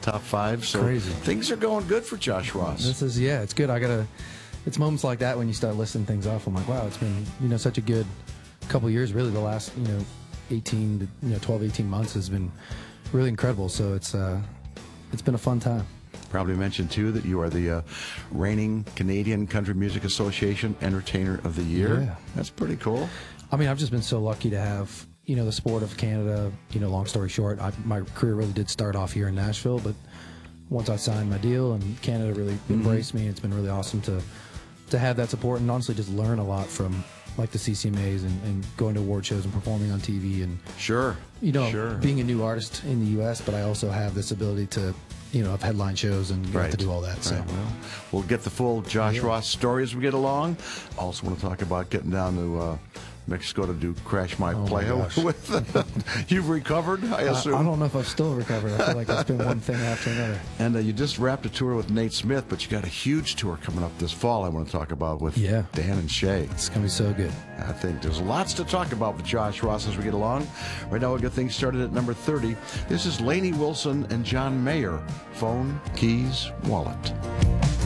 top 5. So Crazy. things are going good for Josh Ross. It's good. It's moments like that when you start listing things off. I'm like, wow, it's been, such a good couple of years. Really, the last, 12, 18 months has been really incredible. So it's been a fun time. Probably mentioned, too, that you are the reigning Canadian Country Music Association Entertainer of the Year. Yeah. That's pretty cool. I mean, I've just been so lucky to have, the sport of Canada. Long story short, my career really did start off here in Nashville, but once I signed my deal and Canada really embraced me, it's been really awesome to have that support and honestly just learn a lot from like the CCMAs and going to award shows and performing on TV and Sure. being a new artist in the U.S., but I also have this ability to have headline shows and get to do all that. So Well, we'll get the full Josh Ross story as we get along. Also want to talk about getting down to Mexico to do Crash My Playa with. You've recovered, I assume. I don't know if I've still recovered. I feel like it's been one thing after another. And you just wrapped a tour with Nate Smith, but you got a huge tour coming up this fall I want to talk about with Dan and Shay. It's going to be so good. I think there's lots to talk about with Josh Ross as we get along. Right now we'll get things started at number 30. This is Lainey Wilson and John Mayer, Phone, Keys, Wallet.